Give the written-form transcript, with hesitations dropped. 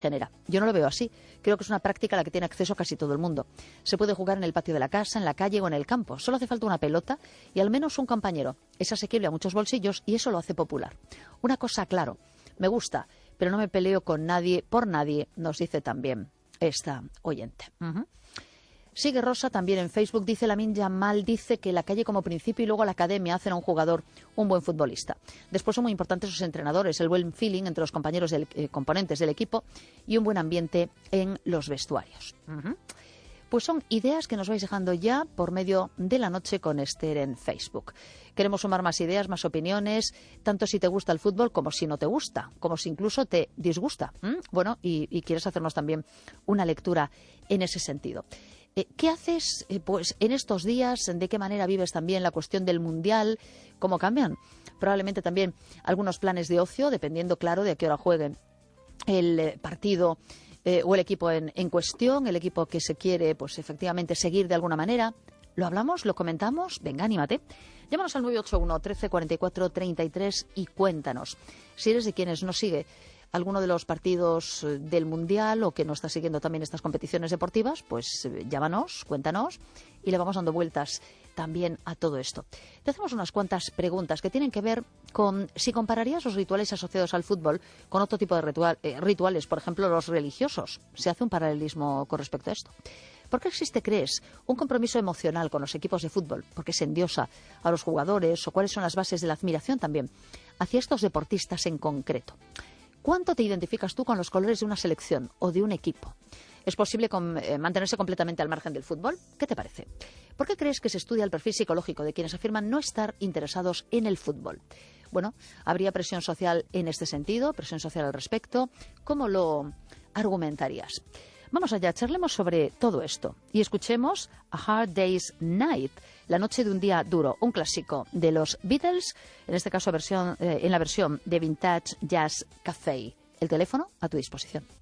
genera. Yo no lo veo así. Creo que es una práctica a la que tiene acceso casi todo el mundo. Se puede jugar en el patio de la casa, en la calle o en el campo. Solo hace falta una pelota y al menos un compañero. Es asequible a muchos bolsillos y eso lo hace popular. Una cosa, claro, me gusta, pero no me peleo con nadie por nadie, nos dice también esta oyente. Sigue Rosa también en Facebook, dice Lamine Yamal, dice que la calle como principio y luego la academia hacen a un jugador un buen futbolista. Después son muy importantes sus entrenadores, el buen feeling entre los compañeros componentes del equipo y un buen ambiente en los vestuarios. Pues son ideas que nos vais dejando ya por medio de la noche con Esther en Facebook. Queremos sumar más ideas, más opiniones, tanto si te gusta el fútbol como si no te gusta, como si incluso te disgusta. Bueno, y quieres hacernos también una lectura en ese sentido. ¿Qué haces pues en estos días? ¿De qué manera vives también la cuestión del Mundial? ¿Cómo cambian? Probablemente también algunos planes de ocio, dependiendo, claro, de a qué hora jueguen el partido o el equipo en cuestión, el equipo que se quiere, pues efectivamente, seguir de alguna manera. ¿Lo hablamos? ¿Lo comentamos? Venga, anímate. Llámanos al 981 13 44 33 y cuéntanos. Si eres de quienes nos sigue alguno de los partidos del Mundial o que no está siguiendo también estas competiciones deportivas, pues llámanos, cuéntanos y le vamos dando vueltas también a todo esto. Te hacemos unas cuantas preguntas que tienen que ver con si compararías los rituales asociados al fútbol con otro tipo de rituales, por ejemplo, los religiosos. ¿Se hace un paralelismo con respecto a esto? ¿Por qué existe, crees, un compromiso emocional con los equipos de fútbol? ¿Por qué se endiosa a los jugadores? ¿O cuáles son las bases de la admiración también hacia estos deportistas en concreto? ¿Cuánto te identificas tú con los colores de una selección o de un equipo? ¿Es posible mantenerse completamente al margen del fútbol? ¿Qué te parece? ¿Por qué crees que se estudia el perfil psicológico de quienes afirman no estar interesados en el fútbol? Bueno, ¿habría presión social en este sentido? ¿Presión social al respecto? ¿Cómo lo argumentarías? Vamos allá, charlemos sobre todo esto y escuchemos A Hard Day's Night, la noche de un día duro, un clásico de los Beatles, en este caso en la versión de Vintage Jazz Café. El teléfono a tu disposición.